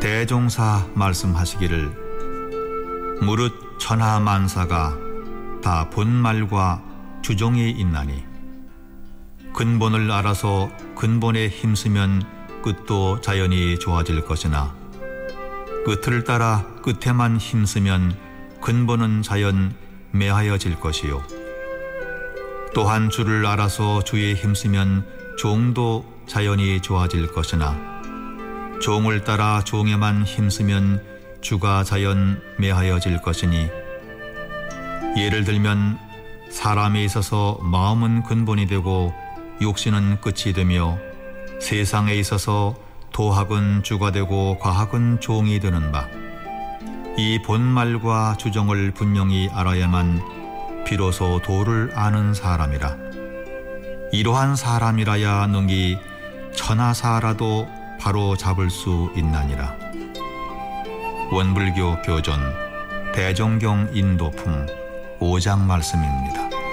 대종사 말씀하시기를 무릇 천하만사가 다 본말과 주종이 있나니 근본을 알아서 근본에 힘쓰면 끝도 자연히 좋아질 것이나 끝을 따라 끝에만 힘쓰면 근본은 자연 매하여질 것이요 또한 주를 알아서 주에 힘쓰면 종도 자연히 좋아질 것이나 종을 따라 종에만 힘쓰면 주가 자연 매하여질 것이니 예를 들면 사람에 있어서 마음은 근본이 되고 육신은 끝이 되며 세상에 있어서 도학은 주가 되고 과학은 종이 되는 바 이 본말과 주종을 분명히 알아야만 비로소 도를 아는 사람이라. 이러한 사람이라야 능히 천하사라도 바로 잡을 수 있나니라. 원불교 교존 대종경 인도품 5장 말씀입니다.